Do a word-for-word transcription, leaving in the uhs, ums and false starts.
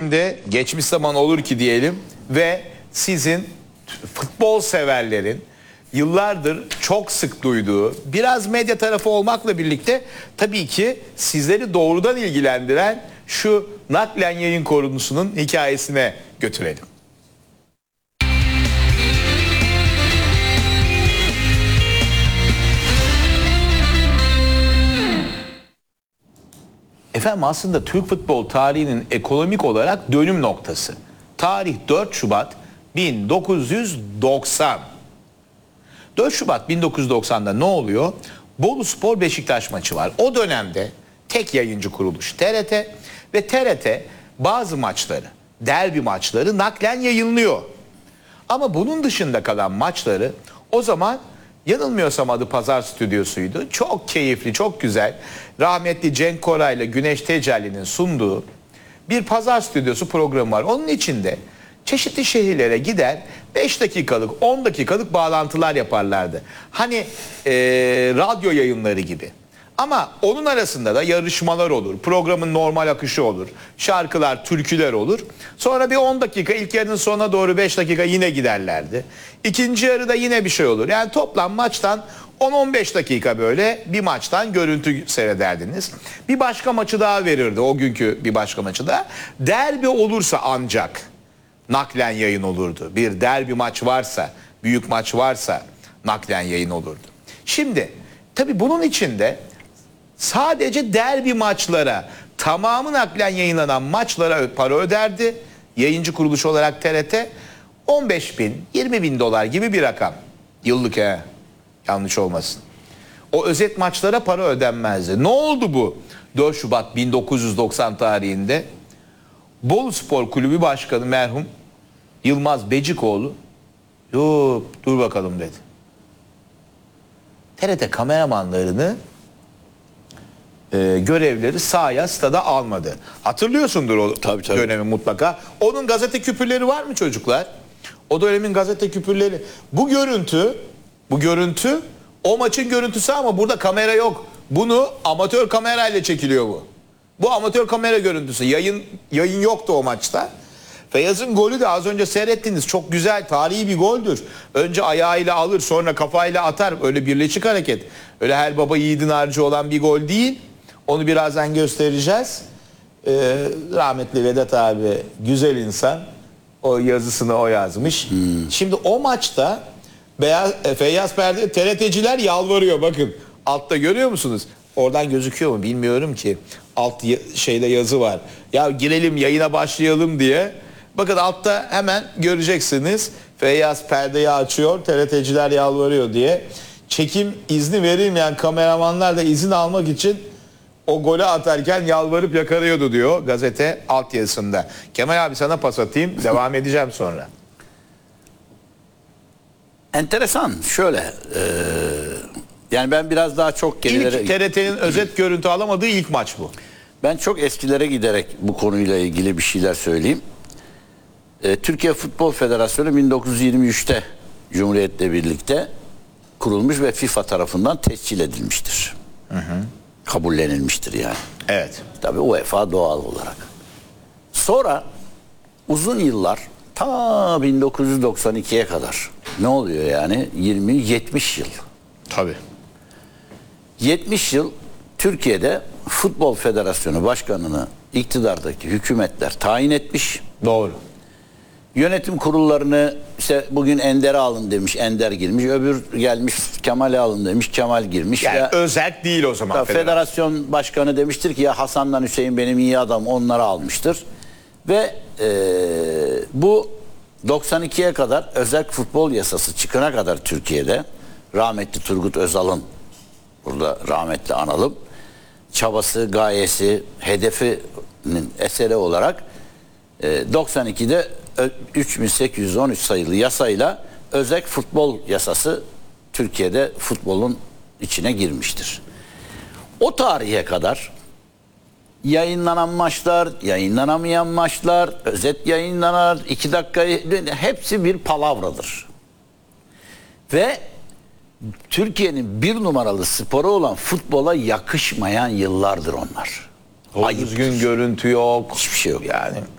Şimdi geçmiş zaman olur ki diyelim ve sizin futbol severlerin yıllardır çok sık duyduğu, biraz medya tarafı olmakla birlikte tabii ki sizleri doğrudan ilgilendiren şu naklen yayın konusunun hikayesine götürelim. Efendim aslında Türk futbol tarihinin ekonomik olarak dönüm noktası. Tarih dört Şubat bin dokuz yüz doksan. dört Şubat bin dokuz yüz doksanda ne oluyor? Boluspor Beşiktaş maçı var. O dönemde tek yayıncı kuruluş T R T ve T R T bazı maçları, derbi maçları naklen yayınlıyor. Ama bunun dışında kalan maçları o zaman yanılmıyorsam adı Pazar Stüdyosu'ydu. Çok keyifli, çok güzel. Rahmetli Cenk Koray ile Güneş Tecelli'nin sunduğu bir Pazar Stüdyosu programı var. Onun içinde çeşitli şehirlere gider beş dakikalık, on dakikalık bağlantılar yaparlardı. Hani e, radyo yayınları gibi. Ama onun arasında da yarışmalar olur. Programın normal akışı olur. Şarkılar, türküler olur. Sonra bir on dakika, ilk yarının sonuna doğru beş dakika yine giderlerdi. İkinci yarıda yine bir şey olur. Yani toplam maçtan on on beş dakika böyle bir maçtan görüntü seyrederdiniz. Bir başka maçı daha verirdi, o günkü bir başka maçı da. Derbi olursa ancak naklen yayın olurdu. Bir derbi maç varsa, büyük maç varsa naklen yayın olurdu. Şimdi tabii bunun içinde sadece derbi maçlara, tamamı naklen yayınlanan maçlara para öderdi. Yayıncı kuruluş olarak T R T on beş bin, yirmi bin dolar gibi bir rakam. Yıllık he. Yanlış olmasın. O özet maçlara para ödenmezdi. Ne oldu bu dört Şubat bin dokuz yüz doksan tarihinde? Boluspor Kulübü Başkanı merhum Yılmaz Becikoğlu yok dur bakalım dedi. T R T kameramanlarını e, görevleri sahaya, stada almadı. Hatırlıyorsundur o tabii, tabii. dönemi mutlaka. Onun gazete küpürleri var mı çocuklar? O dönemin gazete küpürleri. Bu görüntü, bu görüntü o maçın görüntüsü ama burada kamera yok. Bunu amatör kamerayla çekiliyor bu. Bu amatör kamera görüntüsü. Yayın yayın yoktu o maçta. Feyyaz'ın golü de az önce seyrettiniz. Çok güzel, tarihi bir goldür. Önce ayağıyla alır, sonra kafayla atar. Öyle birleşik hareket. Öyle her baba yiğidin harcı olan bir gol değil. Onu birazdan göstereceğiz. Ee, rahmetli Vedat abi güzel insan. O yazısını o yazmış. Hmm. Şimdi o maçta Beyaz, Feyyaz Perde T R T'ciler yalvarıyor. Bakın altta görüyor musunuz? Oradan gözüküyor mu bilmiyorum ki. Alt şeyde yazı var. Ya girelim yayına başlayalım diye. Bakın altta hemen göreceksiniz. Feyyaz perdeyi açıyor. T R T'ciler yalvarıyor diye. Çekim izni verilmeyen kameramanlar da izin almak için o golü atarken yalvarıp yakarıyordu diyor gazete altyazısında. Kemal abi sana pas atayım. Devam edeceğim sonra. Enteresan. Şöyle e, yani ben biraz daha çok gerilere... İlk T R T'nin özet görüntü alamadığı ilk maç bu. Ben çok eskilere giderek bu konuyla ilgili bir şeyler söyleyeyim. E, Türkiye Futbol Federasyonu bin dokuz yüz yirmi üçte Cumhuriyet'le birlikte kurulmuş ve FIFA tarafından tescil edilmiştir. Hı hı. Kabullenilmiştir yani. Evet. Tabii UEFA doğal olarak. Sonra uzun yıllar ta bin dokuz yüz doksan ikiye kadar ne oluyor yani? yirmi yetmiş yıl. Tabii. yetmiş yıl Türkiye'de Futbol Federasyonu Başkanı'nı iktidardaki hükümetler tayin etmiş. Doğru. Yönetim kurullarını işte bugün Ender'e alın demiş, Ender girmiş. Öbür gelmiş Kemal'e alın demiş, Kemal girmiş. Yani ya, özerk değil o zaman. Federasyon. federasyon başkanı demiştir ki ya Hasan'dan Hüseyin benim iyi adam, onları almıştır. Ve e, bu doksan ikiye kadar özerk futbol yasası çıkana kadar Türkiye'de rahmetli Turgut Özal'ın, burada rahmetli analım, çabası, gayesi, hedefinin eseri olarak e, doksan ikide üç bin sekiz yüz on üç sayılı yasayla özerk futbol yasası Türkiye'de futbolun içine girmiştir. O tarihe kadar yayınlanan maçlar, yayınlanamayan maçlar, özet yayınlanan iki dakika, hepsi bir palavradır. Ve Türkiye'nin bir numaralı sporu olan futbola yakışmayan yıllardır onlar. O düzgün görüntü yok. Hiçbir şey yok. Yani